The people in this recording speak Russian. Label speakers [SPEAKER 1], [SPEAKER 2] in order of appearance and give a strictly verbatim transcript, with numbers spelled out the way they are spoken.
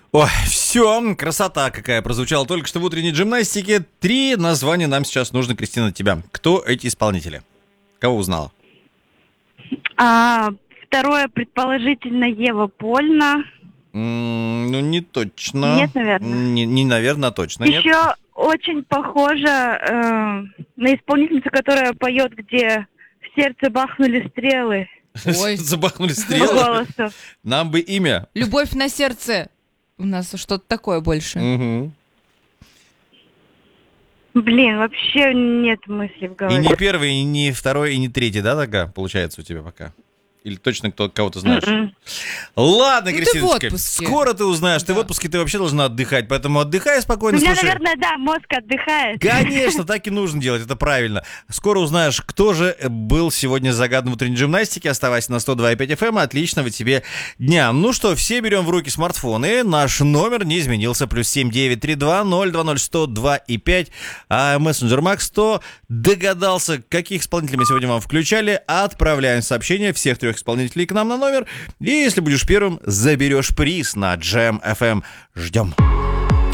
[SPEAKER 1] Ой, все, красота какая прозвучала только что в утренней гимнастике. Три названия нам сейчас нужно, Кристина, от тебя. Кто эти исполнители? Кого узнала?
[SPEAKER 2] А, второе, предположительно, Ева Польна.
[SPEAKER 1] М, ну, не точно.
[SPEAKER 2] Нет, наверное.
[SPEAKER 1] Не, не наверное, а точно нет.
[SPEAKER 2] Еще очень похожа э, на исполнительницу, которая поет, где в сердце бахнули стрелы
[SPEAKER 3] Ой,
[SPEAKER 1] Забахнули
[SPEAKER 2] по
[SPEAKER 1] стрелы.
[SPEAKER 2] голосу.
[SPEAKER 1] Нам бы имя.
[SPEAKER 3] любовь на сердце. У нас что-то такое больше.
[SPEAKER 1] Мгм.
[SPEAKER 2] Блин, вообще нет мысли в
[SPEAKER 1] И
[SPEAKER 2] голове.
[SPEAKER 1] не первый, и не второй, и не третий, да, такая получается у тебя пока? Или точно кто, кого-то знаешь?
[SPEAKER 2] М-м.
[SPEAKER 1] Ладно,
[SPEAKER 3] Ну, ты в
[SPEAKER 1] Кристиночка,
[SPEAKER 3] отпуске.
[SPEAKER 1] скоро ты узнаешь. Ты
[SPEAKER 3] Да.
[SPEAKER 1] в отпуске, ты вообще должна отдыхать, поэтому отдыхай спокойно,
[SPEAKER 2] У меня,
[SPEAKER 1] слушай.
[SPEAKER 2] наверное, да, мозг отдыхает.
[SPEAKER 1] Конечно, так и нужно делать, это правильно. Скоро узнаешь, кто же был сегодня загадан в утренней гимнастике. Оставайся на сто два и пять эф эм. Отличного тебе дня. Ну что, все берем в руки смартфоны. Наш номер не изменился. Плюс семь девять три два ноль два ноль сто два и пять. А мессенджер Макс сто догадался, каких исполнителей мы сегодня вам включали. Отправляем сообщение всех трех исполнителей к нам на номер. И если будешь первым, заберешь приз на Джем эф эм. Ждем.